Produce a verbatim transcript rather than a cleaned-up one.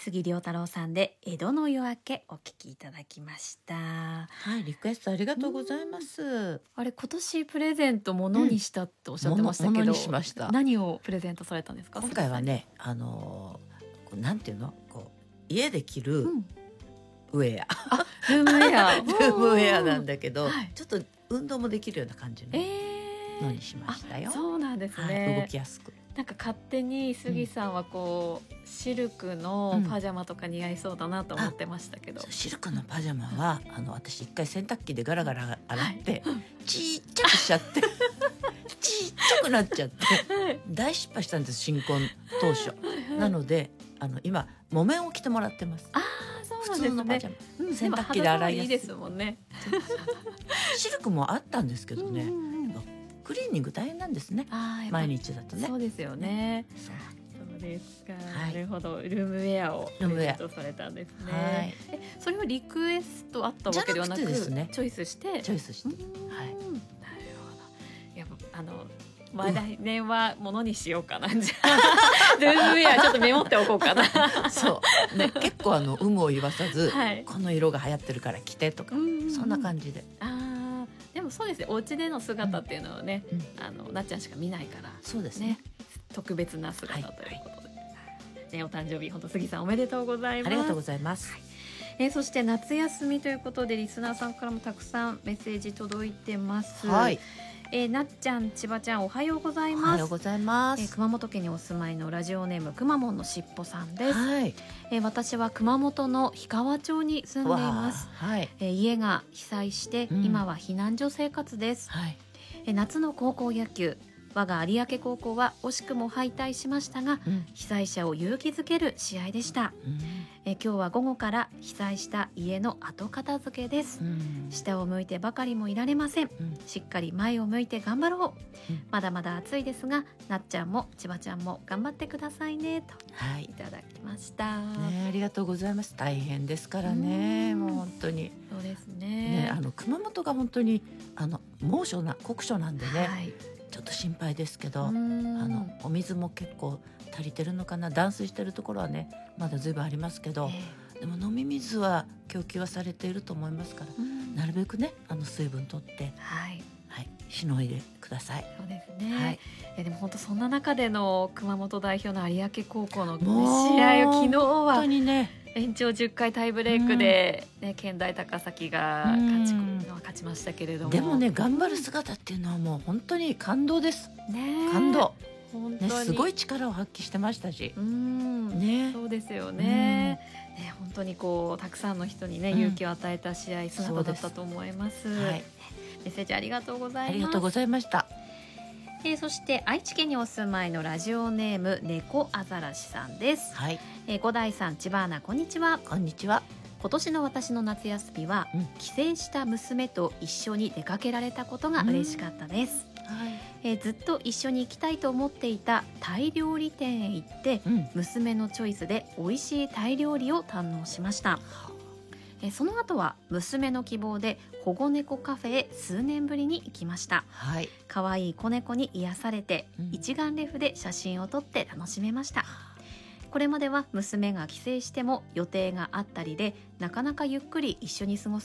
杉良太郎さんで江戸の夜明けお聞きいただきました。 はい、リクエストありがとうございます。 あれ今年プレゼントものにしたっておっしゃってましたけど、 ものにしました。 何をプレゼントされたんですか？ 今回はね、あのー、こうなんていうの、こう家で着るウェア、 うん、ルームウェアルームウェアなんだけど、 はい、 ちょっと運動もできるような感じののにしましたよ。 えー、そうなんですね、 はい、動きやすく。 なんか勝手に杉さんはこう、うん、シルクのパジャマとか似合いそうだなと思ってましたけど、 うん、シルクのパジャマはあの私一回洗濯機でガラガラ洗って、はい、ちっちゃくしちゃってちっちゃくなっちゃって、はい、大失敗したんです、新婚当初、はいはい、なのであの今木綿を着てもらってます。 あそうなんですね、普通のパジャマ、うん、洗濯機で洗いやすい、いいですもんねシルクもあったんですけどね、うんうんうん、クリーニング大変なんですね、毎日だとね。 そうですよね。そうですか、はい、なるほど。ルームウェアをプレゼントされたんですね、はい、えそれはリクエストあったわけではなく、ね、チョイスしてチョイスして、はい、 なるほど。いやあのまあ、来年はものにしようかなじゃあルームウェアちょっとメモっておこうかなそう、ね、結構あの有無を言わさず、はい、この色が流行ってるから着てとか、そんな感じで。あでもそうですね、お家での姿っていうのはね、うん、あのなっちゃんしか見ないから、 そうですね、 特別な姿ということで、はいね、お誕生日本当杉さんおめでとうございます。 ありがとうございます、 はい、えー、そして夏休みということでリスナーさんからもたくさんメッセージ届いてます、はい、えー、なっちゃん千葉ちゃんおはようございます。 おはようございます、 えー、熊本県にお住まいのラジオネームくまモンのしっぽさんです、はい、えー、私は熊本の氷川町に住んでいます、はい、えー、家が被災して、うん、今は避難所生活です、はい、えー、夏の高校野球我が有明高校は惜しくも敗退しましたが、うん、被災者を勇気づける試合でした、うん、え今日は午後から被災した家の後片付けです、うん、下を向いてばかりもいられません、うん、しっかり前を向いて頑張ろう、うん、まだまだ暑いですがなっちゃんも千葉ちゃんも頑張ってくださいねと、はい、いただきました、 ね、ありがとうございます。大変ですからね、もう本当にそうです ね, ね、あの熊本が本当にあの猛暑な酷暑なんでね、はい、ちょっと心配ですけど、あのお水も結構足りてるのかな、断水してるところはねまだ随分ありますけど、えー、でも飲み水は供給はされていると思いますから、なるべくねあの水分取って、はいはい、しのいでください。 そうですね、はい、えでも本当そんな中での熊本代表の有明高校の試合を昨日は本当にね延長じゅっかいタイブレークで、ね、県大高崎が勝ち、勝ちましたけれども、 でもね頑張る姿っていうのはもう本当に感動です、ね、感動本当に、ね、すごい力を発揮してましたし、 うん、ね、そうですよね、ね、本当にこうたくさんの人に、ね、勇気を与えた試合、姿だったと思います、はい、メッセージありがとうございます。 ありがとうございました。 えー、そして愛知県にお住まいのラジオネーム猫アザラシさんです、はい、えー、五代さん千葉アナこんにちは。 こんにちは。 今年の私の夏休みは、うん、帰省した娘と一緒に出かけられたことが嬉しかったです、はい、えー、ずっと一緒に行きたいと思っていたタイ料理店へ行って、うん、娘のチョイスで美味しいタイ料理を堪能しました。えその後は娘の希望で保護猫カフェへ数年ぶりに行きました、はい、かわいい子猫に癒されて、うん、一眼レフで写真を撮って楽しめました。これまでは娘が帰省しても予定があったりでなかなかゆっくり一緒に過ごす